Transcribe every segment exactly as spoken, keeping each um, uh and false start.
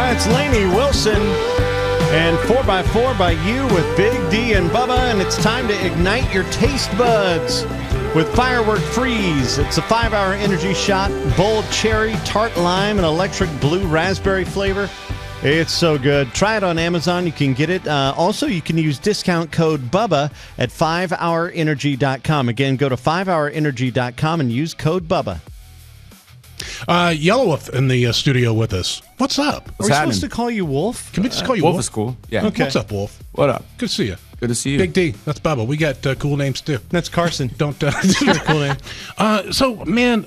Uh, it's Lainey Wilson and four by four by you with Big D and Bubba, and it's time to ignite your taste buds with Firework Freeze. It's a five-hour energy shot, bold cherry, tart lime, and electric blue raspberry flavor. It's so good. Try it on Amazon. You can get it. Uh, also, you can use discount code BUBBA at five hour energy dot com. Again, go to five hour energy dot com and use code BUBBA. Uh, Yellow Wolf in the uh, studio with us. What's up? What's Are we happening? Supposed to call you Wolf? Can we just call you Wolf? Wolf? Wolf is cool. Yeah. Okay. What's up, Wolf? What up? Good to see you. Good to see you. Big D. That's Bubba. We got uh, cool names too. That's Carson. Don't. Uh, Very cool name. Uh, so, man,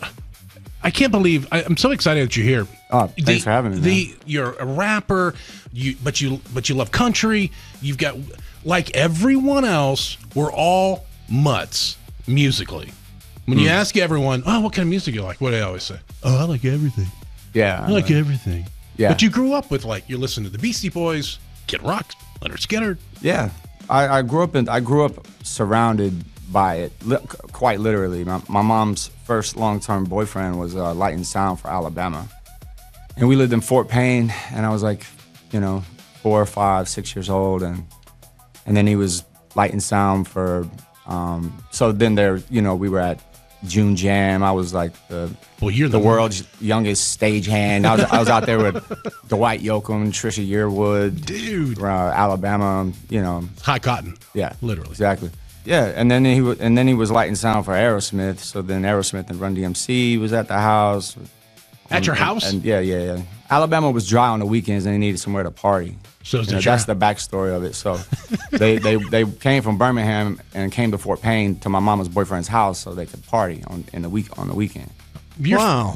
I can't believe I, I'm so excited that you're here. Oh, thanks the, for having me. The man. You're a rapper, you but you but you love country. You've got, like everyone else, we're all mutts musically. When mm. you ask everyone, oh, what kind of music you like? What do they always say? Oh, I like everything. Yeah, I like uh, everything. Yeah, but you grew up with like you're listening to the Beastie Boys, Kid Rock, Leonard Skinner. Yeah, I, I grew up in I grew up surrounded by it, li- quite literally. My, my mom's first long-term boyfriend was uh, Light and Sound for Alabama. And we lived in Fort Payne, and I was like, you know, four or five, six years old, and and then he was Light and Sound for, um, so then there, you know, we were at June Jam. I was like the well, you're the, the world's youngest stagehand. I was I was out there with Dwight Yoakam, Trisha Yearwood, dude, uh, Alabama, you know, high cotton, yeah, literally, exactly. Yeah, and then he w- and then he was Light and Sound for Aerosmith. So then Aerosmith and Run D M C was at the house. At and, your house? And, and yeah, yeah, yeah. Alabama was dry on the weekends, and they needed somewhere to party. So you know, that's the backstory of it. So they, they they came from Birmingham and came to Fort Payne to my mama's boyfriend's house so they could party on in the week on the weekend. You're wow.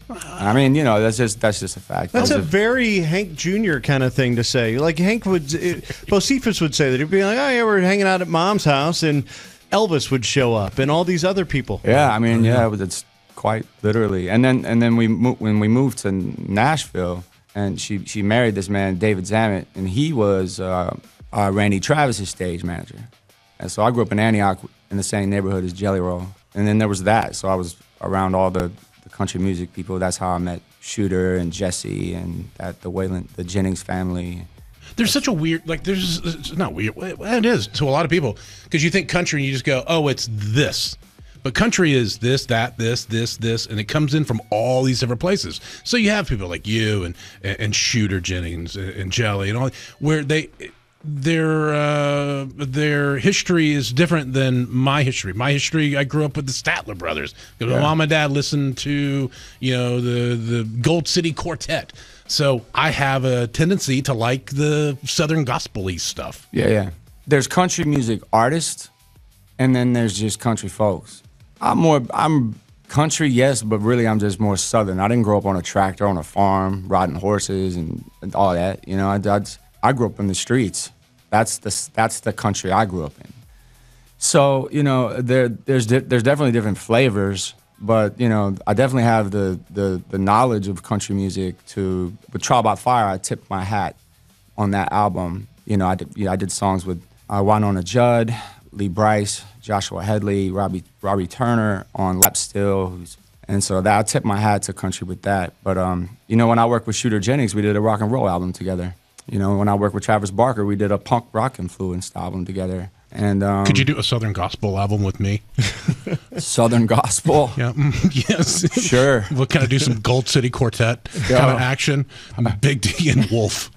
I mean, you know, that's just that's just a fact. That's that a, a very Hank Junior kind of thing to say. Like Hank would, it, Bocephus would say that. He'd be like, "Oh yeah, we're hanging out at Mom's house," and Elvis would show up, and all these other people. Yeah, I mean, yeah, it's quite literally. And then and then we mo- when we moved to Nashville, and she she married this man, David Zammit, and he was uh, uh, Randy Travis's stage manager. And so I grew up in Antioch in the same neighborhood as Jelly Roll, and then there was that. So I was around all the country music people. That's how I met Shooter and Jesse and that the Waylon, the Jennings family. There's such a weird, like, there's it's not weird. Well, it is to a lot of people because you think country and you just go, oh, it's this. But country is this, that, this, this, this, and it comes in from all these different places. So you have people like you and and Shooter Jennings and Jelly and all, where they their uh, their history is different than my history. My history, I grew up with the Statler brothers. Because yeah. my mom and dad listened to, you know, the the Gold City Quartet. So I have a tendency to like the Southern gospel-y stuff. Yeah, yeah. There's country music artists, and then there's just country folks. I'm more, I'm country, yes, but really I'm just more Southern. I didn't grow up on a tractor, on a farm, riding horses and, and all that. You know, I, I, I grew up in the streets. That's the that's the country I grew up in. So you know, there there's di- there's definitely different flavors, but you know, I definitely have the the, the knowledge of country music. To with Trial by Fire, I tipped my hat on that album. You know, I did you know, I did songs with uh, Wynonna Judd, Lee Brice, Joshua Headley, Robbie Robbie Turner on Lap Still, who's, and so that I tipped my hat to country with that. But um, you know, when I worked with Shooter Jennings, we did a rock and roll album together. You know, when I worked with Travis Barker, we did a punk rock influenced album together. And um, could you do a Southern gospel album with me? Southern gospel? Yeah, yes. Sure. We'll kind of do some Gold City Quartet yeah. kind of action. Big D and Wolf.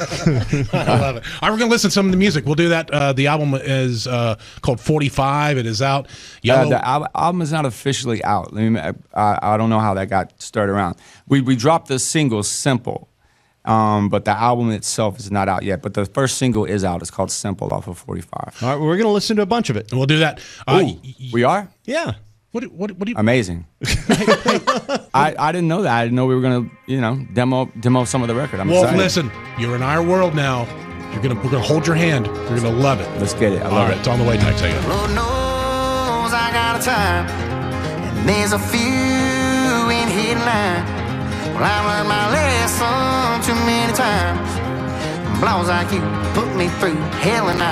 I love it. All right, we're gonna listen to some of the music. We'll do that. Uh, the album is uh, called forty-five. It is out. Yellow. Uh, the al- album is not officially out. Let me, I, I don't know how that got started around. We we dropped the single Simple. Um, but the album itself is not out yet. But the first single is out. It's called Simple off of forty-five. All right, we're going to listen to a bunch of it. We'll do that. Uh, Ooh, y- we are? Yeah. What? What? What do you? Amazing. I, I didn't know that. I didn't know we were going to, you know, demo demo some of the record. I'm Wolf, excited. Listen, you're in our world now. You're gonna we're gonna hold your hand. You're gonna love it. Let's get it. I love All right, it. it's on the way next. Hang on. Lord knows I got a time, and there's a few in here line. Well, I learned my lesson too many times. Blows like you put me through hell and I